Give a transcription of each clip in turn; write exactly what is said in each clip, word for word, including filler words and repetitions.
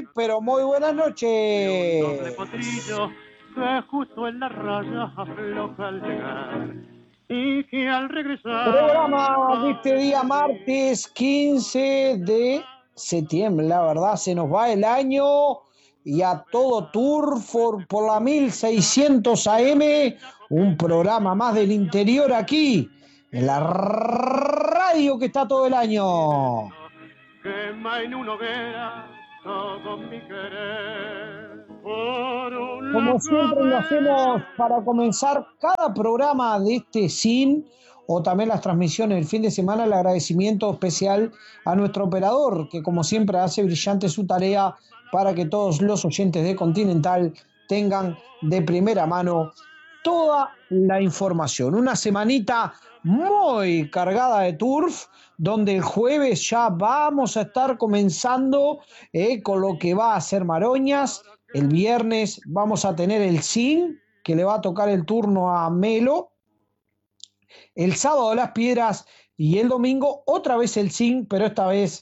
pero muy buenas noches. Un doble potrillo que justo en la raya afloja al llegar y que al regresar Programa de este día martes quince de septiembre, la verdad se nos va el año y a todo tour por, por la mil seiscientos A M, un programa más del interior aquí en la radio que está todo el año. quema en una hoguera todo mi querer por un Como siempre lo hacemos para comenzar cada programa de este S I N o también las transmisiones del fin de semana, el agradecimiento especial a nuestro operador, que como siempre hace brillante su tarea para que todos los oyentes de Continental tengan de primera mano toda la información. Una semanita muy cargada de turf, donde el jueves ya vamos a estar comenzando eh, con lo que va a ser Maroñas. El viernes vamos a tener el S I N, que le va a tocar el turno a Melo. El sábado Las Piedras y el domingo otra vez el S I N, pero esta vez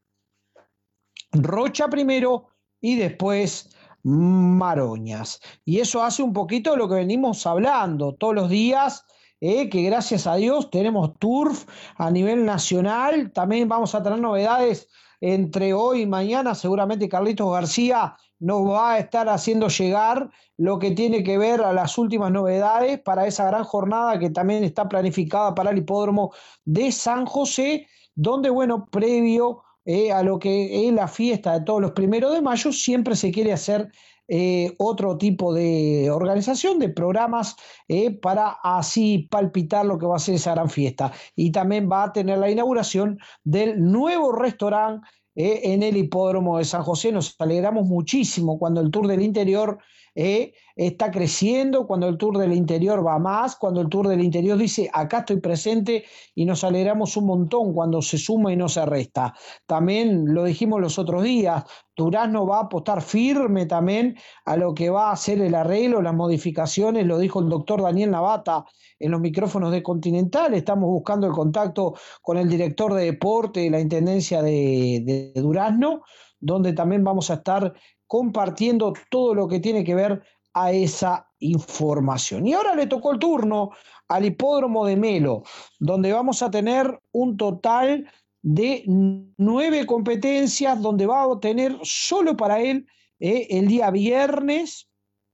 Rocha primero y después Maroñas. Y eso hace un poquito lo que venimos hablando todos los días, eh, que gracias a Dios tenemos turf a nivel nacional. También vamos a tener novedades entre hoy y mañana. Seguramente Carlitos García nos va a estar haciendo llegar lo que tiene que ver a las últimas novedades para esa gran jornada que también está planificada para el hipódromo de San José, donde, bueno, previo Eh, a lo que es la fiesta de todos los primeros de mayo, siempre se quiere hacer eh, otro tipo de organización, de programas, eh, para así palpitar lo que va a ser esa gran fiesta. Y también va a tener la inauguración del nuevo restaurante eh, en el hipódromo de San José. Nos alegramos muchísimo cuando el Tour del Interior eh, está creciendo, cuando el Tour del Interior va más, cuando el Tour del Interior dice acá estoy presente, y nos alegramos un montón cuando se suma y no se resta. También lo dijimos los otros días, Durazno va a apostar firme también a lo que va a ser el arreglo, las modificaciones, lo dijo el doctor Daniel Navata en los micrófonos de Continental. Estamos buscando el contacto con el director de deporte de la Intendencia de, de Durazno, donde también vamos a estar compartiendo todo lo que tiene que ver a esa información. Y ahora le tocó el turno al hipódromo de Melo, donde vamos a tener un total de nueve competencias, donde va a tener solo para él eh, el día viernes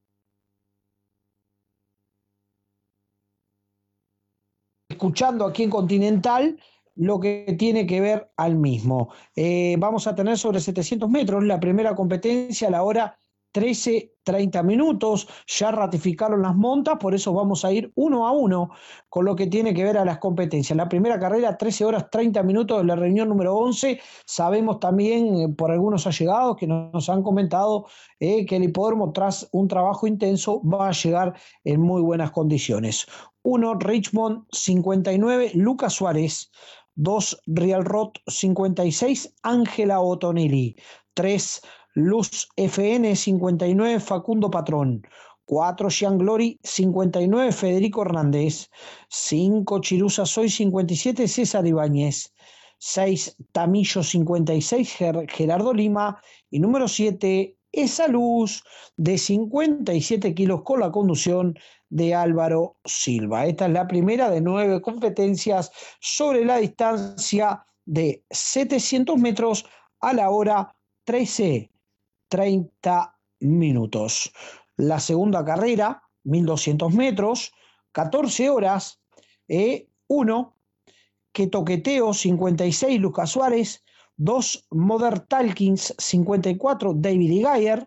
escuchando aquí en Continental lo que tiene que ver al mismo. Eh, vamos a tener sobre setecientos metros la primera competencia a la hora trece treinta minutos. Ya ratificaron las montas, por eso vamos a ir uno a uno con lo que tiene que ver a las competencias. La primera carrera, trece horas treinta minutos de la reunión número once. Sabemos también eh, por algunos allegados que nos han comentado eh, que el hipódromo, tras un trabajo intenso, va a llegar en muy buenas condiciones. uno, Richmond cincuenta y nueve, Lucas Suárez. dos, Real Rot cincuenta y seis, Ángela Otonelli. tres, Luz F N cincuenta y nueve, Facundo Patrón. cuatro, Jean Glory cincuenta y nueve, Federico Hernández. cinco, Chirusa Soy cincuenta y siete, César Ibáñez. seis, Tamillo cincuenta y seis, Ger Gerardo Lima. Y número siete, Esa Luz de cincuenta y siete kilos con la conducción de Álvaro Silva. Esta es la primera de nueve competencias sobre la distancia de setecientos metros a la hora trece treinta minutos. La segunda carrera, mil doscientos metros, catorce horas, eh, uno, Que Toqueteo cincuenta y seis, Lucas Suárez. dos, Modern Talkins cincuenta y cuatro, David y Geyer.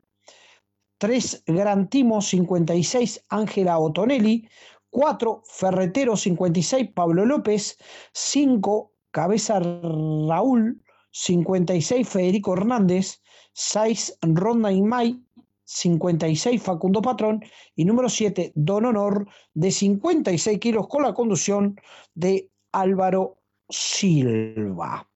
tres, Gran Timo cincuenta y seis, Ángela Otonelli. cuatro, Ferretero cincuenta y seis, Pablo López. cinco, Cabeza Raúl cincuenta y seis, Federico Hernández. seis, Ronda Inmay cincuenta y seis, Facundo Patrón. Y número siete, Don Honor de cincuenta y seis kilos con la conducción de Álvaro Silva.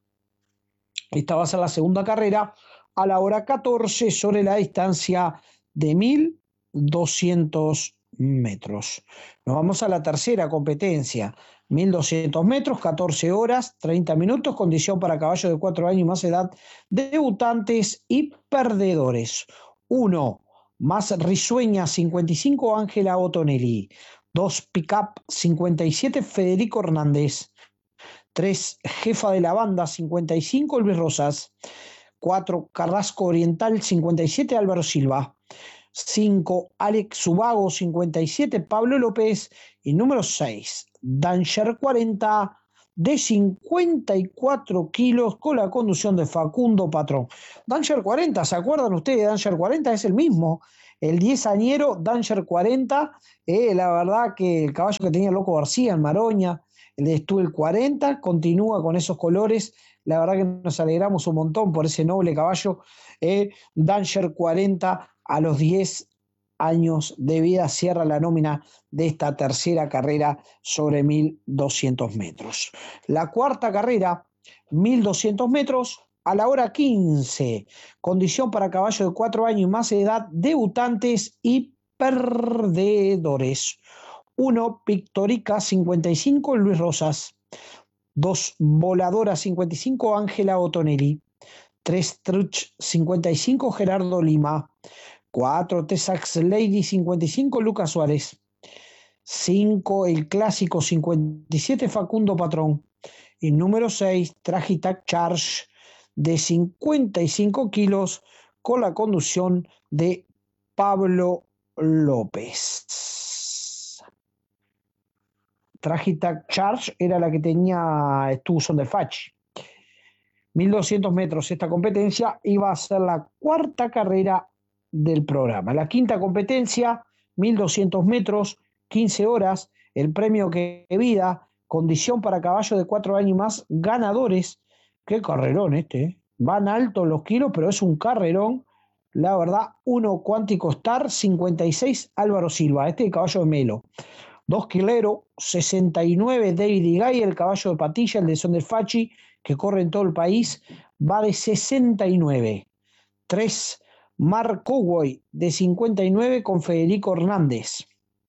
Esta va a ser la segunda carrera a la hora catorce sobre la distancia de mil doscientos metros. Nos vamos a la tercera competencia, mil doscientos metros, catorce horas, treinta minutos, condición para caballos de cuatro años y más edad, debutantes y perdedores. uno, Más Risueña, cincuenta y cinco, Ángela Ottonelli. dos, Pickup, cincuenta y siete, Federico Hernández. tres, Jefa de la Banda, cincuenta y cinco, Luis Rosas. cuatro, Carrasco Oriental, cincuenta y siete, Álvaro Silva. cinco, Alex Subago, cincuenta y siete, Pablo López. Y número seis, Danger cuarenta, de cincuenta y cuatro kilos, con la conducción de Facundo Patrón. Danger cuarenta, ¿se acuerdan ustedes de Danger cuarenta? Es el mismo, el diez añero Danger cuarenta, eh, la verdad que el caballo que tenía Loco García en Maroña, el de Stuel cuarenta, continúa con esos colores. La verdad que nos alegramos un montón por ese noble caballo. Eh, Danger cuarenta, a los diez años de vida, cierra la nómina de esta tercera carrera sobre mil doscientos metros. La cuarta carrera, mil doscientos metros, a la hora quince. Condición para caballos de cuatro años y más edad, debutantes y perdedores. uno, Pictorica, cincuenta y cinco, Luis Rosas. dos, Voladora, cincuenta y cinco, Ángela Ottonelli. tres, Truch, cincuenta y cinco, Gerardo Lima. cuatro, Texas Lady, cincuenta y cinco, Lucas Suárez. cinco, el Clásico, cincuenta y siete, Facundo Patrón. Y número seis, Tragitac Charge, de cincuenta y cinco kilos, con la conducción de Pablo López. Tragitac Charge era la que tenía Stuson de Fachi. mil doscientos metros, esta competencia iba a ser la cuarta carrera del programa. La quinta competencia, mil doscientos metros, quince horas, el premio que vida, condición para caballos de cuatro años y más, ganadores. Qué carrerón este, ¿eh? Van altos los kilos, pero es un carrerón. La verdad, uno Cuántico Star, cincuenta y seis, Álvaro Silva, este es el caballo de Melo. dos Quilero, sesenta y nueve, David Igay, el caballo de Patilla, el de Son del Fachi, que corre en todo el país, va de sesenta y nueve. tres, Mark Cowboy, de cincuenta y nueve, con Federico Hernández.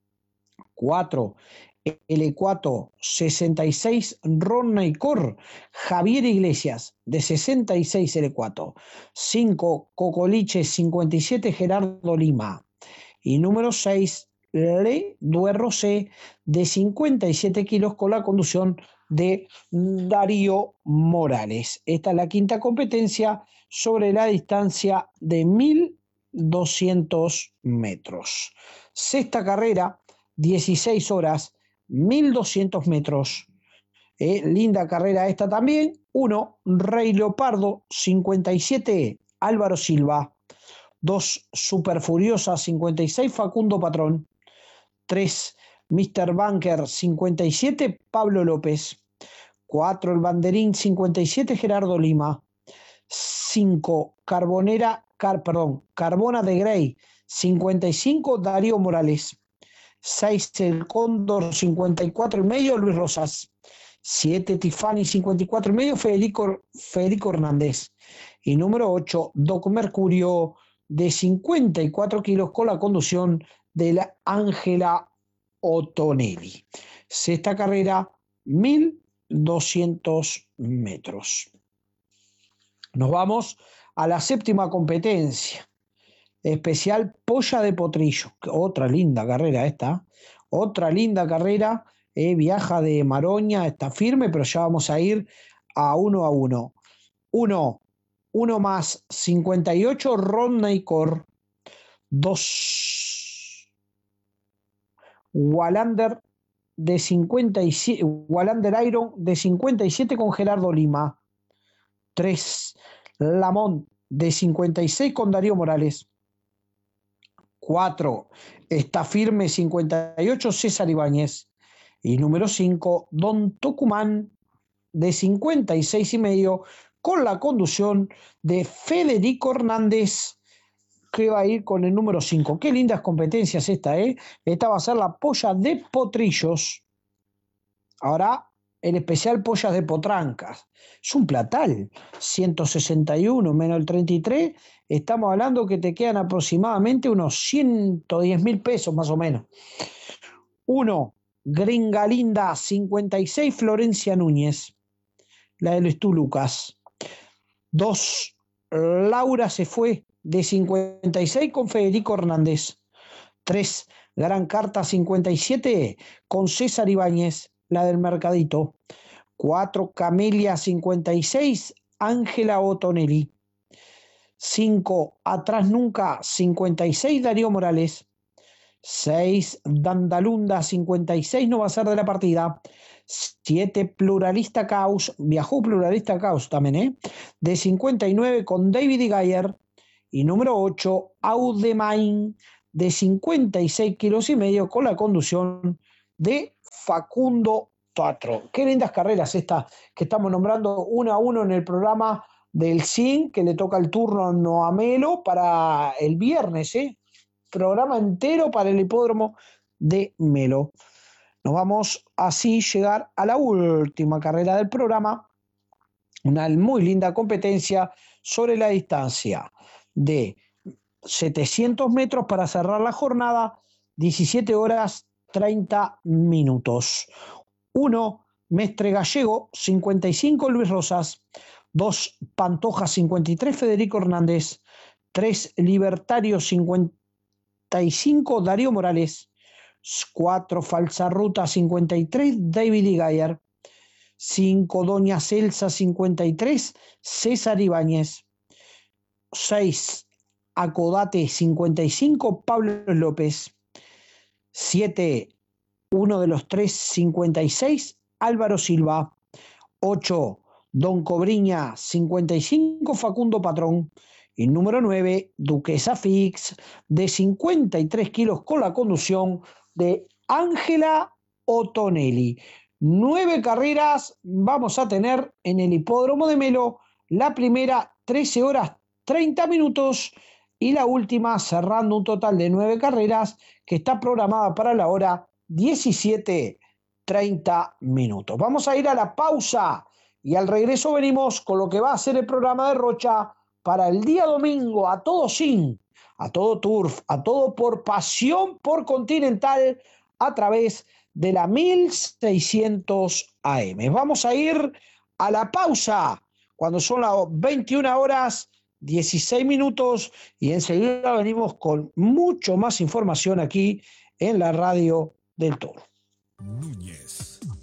cuatro, el Ecuato, sesenta y seis, Ron Naicor, Javier Iglesias, de sesenta y seis, el Ecuato. cinco, Cocoliche, cincuenta y siete, Gerardo Lima. Y número seis, Le Duerrosé, de cincuenta y siete kilos, con la conducción de Darío Morales. Esta es la quinta competencia sobre la distancia de mil doscientos metros. Sexta carrera, dieciséis horas, mil doscientos metros. Eh, linda carrera esta también. uno, Rey Leopardo, cincuenta y siete, Álvaro Silva. dos, Super Furiosa, cincuenta y seis, Facundo Patrón. tres, mister Bunker, cincuenta y siete, Pablo López. cuatro, el Banderín, cincuenta y siete, Gerardo Lima. cinco, Carbonera, car, perdón, Carbona de Grey, cincuenta y cinco, Darío Morales. seis, el Cóndor, cincuenta y cuatro y medio, Luis Rosas. siete, Tiffany, cincuenta y cuatro y medio, Federico, Federico Hernández. Y número ocho, Doc Mercurio, de cincuenta y cuatro kilos, con la conducción de la Ángela Ottonelli. Sexta carrera, mil doscientos metros. Nos vamos a la séptima competencia. Especial Polla de Potrillo. Otra linda carrera esta. Otra linda carrera. Eh, viaja de Maroña, está firme, pero ya vamos a ir a uno a uno. Uno. Uno más, cincuenta y ocho, Ron Naicor. dos, Wallander de cincuenta y siete, Wallander Iron de cincuenta y siete, con Gerardo Lima. tres, Lamont de cincuenta y seis, con Darío Morales. cuatro, Está Firme, cincuenta y ocho, César Ibáñez. Y número cinco, Don Tucumán, de cincuenta y seis y medio, con la conducción de Federico Hernández, que va a ir con el número cinco. Qué lindas competencias esta, ¿eh? Esta va a ser la Polla de Potrillos. Ahora, el especial Pollas de Potrancas. Es un platal. ciento sesenta y uno menos el treinta y tres. Estamos hablando que te quedan aproximadamente unos ciento diez mil pesos, más o menos. uno, Gringalinda cincuenta y seis, Florencia Núñez, la de Luis Tú Lucas. dos, Laura se fue de cincuenta y seis con Federico Hernández. tres, Gran Carta cincuenta y siete con César Ibáñez, la del Mercadito. cuatro, Camelia cincuenta y seis, Ángela Otonelli. cinco, Atrás Nunca cincuenta y seis, Darío Morales. seis, Dandalunda cincuenta y seis, no va a ser de la partida. siete, Pluralista Caos, viajó Pluralista Caos también, ¿eh? De cincuenta y nueve con David y Geyer. Y número ocho, Audemain, de cincuenta y seis kilos y medio, con la conducción de Facundo Tatro. Qué lindas carreras estas que estamos nombrando uno a uno en el programa del C I N, que le toca el turno a Noamelo para el viernes, ¿eh? Programa entero para el hipódromo de Melo. Nos vamos así llegar a la última carrera del programa, una muy linda competencia sobre la distancia de setecientos metros para cerrar la jornada, diecisiete horas treinta minutos. uno, Mestre Gallego, cincuenta y cinco, Luis Rosas. dos, Pantoja, cincuenta y tres, Federico Hernández. tres, Libertario, cincuenta y cinco, Darío Morales. cuatro, Falsa Ruta, cincuenta y tres, David y Geyer. cinco, Doña Celsa, cincuenta y tres, César Ibáñez. seis, Acodate, cincuenta y cinco, Pablo López. siete, uno de los tres, cincuenta y seis, Álvaro Silva. ocho, Don Cobriña, cincuenta y cinco, Facundo Patrón. Y número nueve, Duquesa Fix, de cincuenta y tres kilos, con la conducción de Ángela Otonelli. Nueve carreras vamos a tener en el hipódromo de Melo. La primera, trece horas treinta minutos. Y la última, cerrando un total de nueve carreras, que está programada para la hora diecisiete treinta minutos. Vamos a ir a la pausa y al regreso venimos con lo que va a ser el programa de Rocha para el día domingo, a todo sin, a todo turf, a todo por Pasión por Continental, a través de la mil seiscientos A M. Vamos a ir a la pausa cuando son las veintiuna horas dieciséis minutos y enseguida venimos con mucho más información aquí en la radio del Toro. Núñez,